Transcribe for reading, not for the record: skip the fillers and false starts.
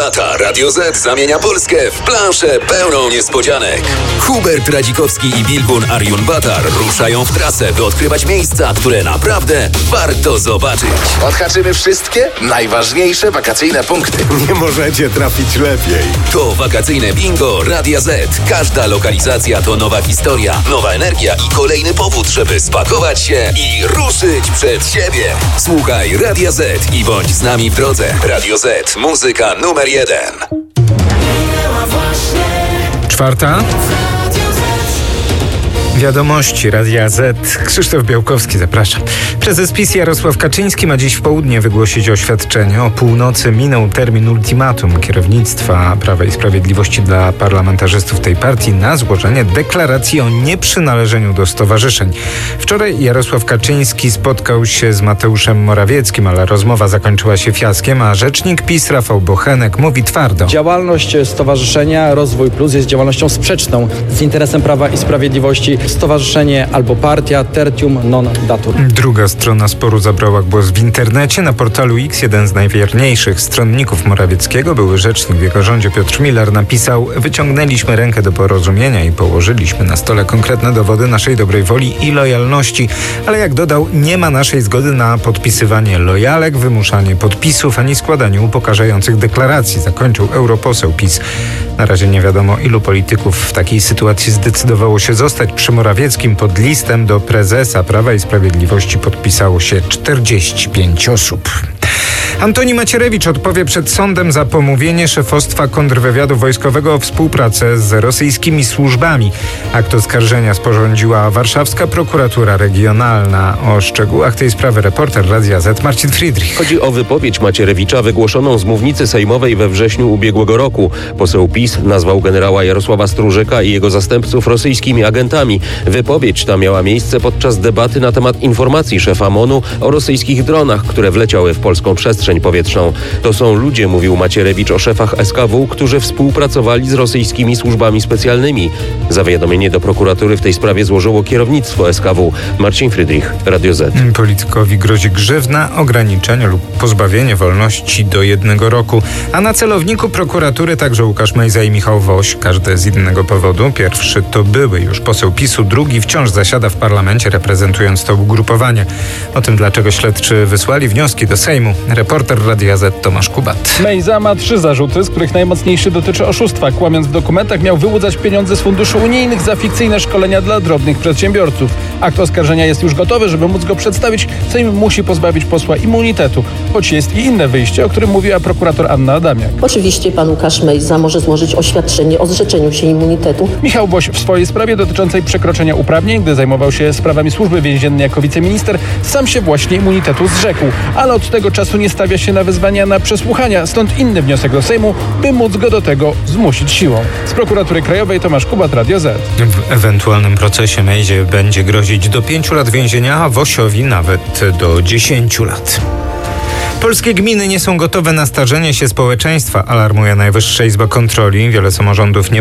lata Radio Z zamienia Polskę w planszę pełną niespodzianek. Hubert Radzikowski i Bilgun Arjun-Batar ruszają w trasę, by odkrywać miejsca, które naprawdę warto zobaczyć. Odhaczymy wszystkie najważniejsze wakacyjne punkty. Nie możecie trafić lepiej. To wakacyjne bingo Radia Z. Każda lokalizacja to nowa historia, nowa energia i kolejny powód, żeby spakować się i ruszyć przed siebie. Słuchaj Radia Z i bądź z nami w drodze. Radio Z. Muzyka numer 1. Czwarta. Wiadomości Radia Z. Krzysztof Białkowski, zapraszam. Prezes PiS Jarosław Kaczyński ma dziś w południe wygłosić oświadczenie. O północy minął termin ultimatum kierownictwa Prawa i Sprawiedliwości dla parlamentarzystów tej partii na złożenie deklaracji o nieprzynależeniu do stowarzyszeń. Wczoraj Jarosław Kaczyński spotkał się z Mateuszem Morawieckim, ale rozmowa zakończyła się fiaskiem, a rzecznik PiS Rafał Bochenek mówi twardo. Działalność Stowarzyszenia Rozwój Plus jest działalnością sprzeczną z interesem Prawa i Sprawiedliwości. Stowarzyszenie albo partia tertium non datur. Druga strona sporu zabrała głos w internecie. Na portalu X jeden z najwierniejszych stronników Morawieckiego, były rzecznik w jego rządzie Piotr Miller, napisał: wyciągnęliśmy rękę do porozumienia i położyliśmy na stole konkretne dowody naszej dobrej woli i lojalności. Ale jak dodał, nie ma naszej zgody na podpisywanie lojalek, wymuszanie podpisów, ani składanie upokarzających deklaracji. Zakończył europoseł PiS. Na razie nie wiadomo, ilu polityków w takiej sytuacji zdecydowało się zostać przy Morawieckim. Pod listem do prezesa Prawa i Sprawiedliwości podpisało się 45 osób. Antoni Macierewicz odpowie przed sądem za pomówienie szefostwa kontrwywiadu wojskowego o współpracę z rosyjskimi służbami. Akt oskarżenia sporządziła warszawska prokuratura regionalna. O szczegółach tej sprawy reporter Radia Z Marcin Friedrich. Chodzi o wypowiedź Macierewicza wygłoszoną z mównicy sejmowej we wrześniu ubiegłego roku. Poseł PiS nazwał generała Jarosława Strużyka i jego zastępców rosyjskimi agentami. Wypowiedź ta miała miejsce podczas debaty na temat informacji szefa MON-u o rosyjskich dronach, które wleciały w polską przestrzeń powietrzną. To są ludzie, mówił Macierewicz o szefach SKW, którzy współpracowali z rosyjskimi służbami specjalnymi. Zawiadomienie do prokuratury w tej sprawie złożyło kierownictwo SKW. Marcin Friedrich, Radio Z. Politykowi grozi grzywna, ograniczenie lub pozbawienie wolności do 1 roku. A na celowniku prokuratury także Łukasz Mejza i Michał Woś. Każdy z innego powodu. Pierwszy to były już poseł PiS-u, drugi wciąż zasiada w parlamencie, reprezentując to ugrupowanie. O tym, dlaczego śledczy wysłali wnioski do Sejmu, reporter Radia Z Tomasz Kubat. Mejza ma 3 zarzuty, z których najmocniejszy dotyczy oszustwa. Kłamiąc w dokumentach, miał wyłudzać pieniądze z funduszy unijnych za fikcyjne szkolenia dla drobnych przedsiębiorców. Akt oskarżenia jest już gotowy. Żeby móc go przedstawić, Sejm musi pozbawić posła immunitetu, choć jest i inne wyjście, o którym mówiła prokurator Anna Adamiak. Oczywiście pan Łukasz Mejza może złożyć oświadczenie o zrzeczeniu się immunitetu. Michał Woś w swojej sprawie dotyczącej przekroczenia uprawnień, gdy zajmował się sprawami służby więziennej jako wiceminister, sam się właśnie immunitetu zrzekł, ale od tego czasu nie stawia się na wezwania na przesłuchania, stąd inny wniosek do Sejmu, by móc go do tego zmusić siłą. Z prokuratury krajowej Tomasz Kubat, Radio Z. W ewentualnym procesie Mejzie będzie grozić do 5 lat więzienia, a Wosiowi nawet do 10 lat. Polskie gminy nie są gotowe na starzenie się społeczeństwa, alarmuje Najwyższa Izba Kontroli. Wiele samorządów nie